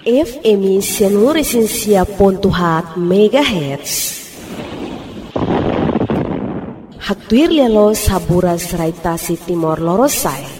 FM Sianuresensia.hat MHz. Haktuir lelo sabura seraitasi Timor Lorosai.